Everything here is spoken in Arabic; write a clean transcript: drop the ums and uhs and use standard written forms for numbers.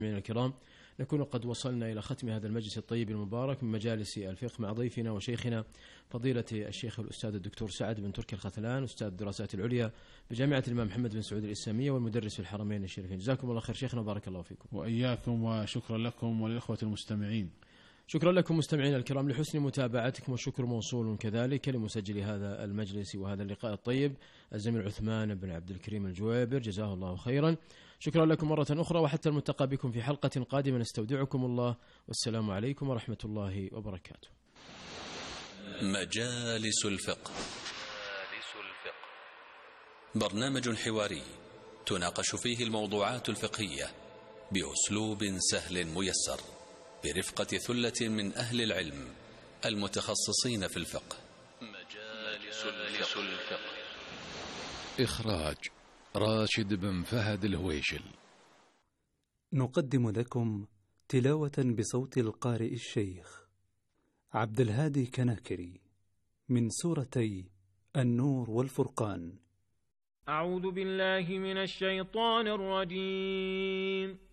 الكرام، نكون قد وصلنا إلى ختم هذا المجلس الطيب المبارك من مجالس الفقه مع ضيفنا وشيخنا فضيلة الشيخ الأستاذ الدكتور سعد بن تركي الختلان، أستاذ الدراسات العليا بجامعة الإمام محمد بن سعود الإسلامية والمدرس في الحرمين الشريفين. جزاكم الله خير شيخنا وبارك الله فيكم. وإياكم، وشكرا لكم وللإخوة المستمعين. شكرا لكم مستمعينا الكرام لحسن متابعتكم، والشكر موصول كذلك لمسجل هذا المجلس وهذا اللقاء الطيب الزميل عثمان بن عبد الكريم الجويبر، جزاه الله خيرا. شكرا لكم مرة أخرى، وحتى الملتقى بكم في حلقة قادمة نستودعكم الله، والسلام عليكم ورحمة الله وبركاته. مجالس الفقه، برنامج حواري تناقش فيه الموضوعات الفقهية بأسلوب سهل ميسر برفقة ثلة من أهل العلم المتخصصين في الفقه. مجالس الفقه، إخراج راشد بن فهد الهويشل. نقدم لكم تلاوة بصوت القارئ الشيخ عبد الهادي كناكري من سورتي النور والفرقان. أعوذ بالله من الشيطان الرجيم.